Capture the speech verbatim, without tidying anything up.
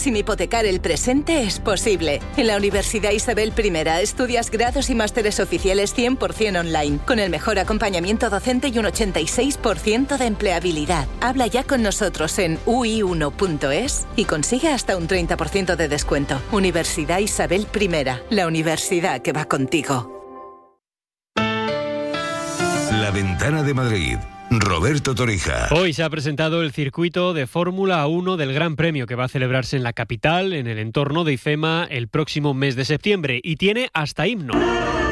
sin hipotecar el presente es posible. En la Universidad Isabel I estudias grados y másteres oficiales cien por ciento online, con el mejor acompañamiento docente y un ochenta y seis por ciento de empleabilidad. Habla ya con nosotros en u i uno punto es y consigue hasta un treinta por ciento de descuento. Universidad Isabel I, la universidad que va contigo. La Ventana de Madrid. Roberto Torija. Hoy se ha presentado el circuito de Fórmula uno del Gran Premio que va a celebrarse en la capital, en el entorno de IFEMA, el próximo mes de septiembre, y tiene hasta himno.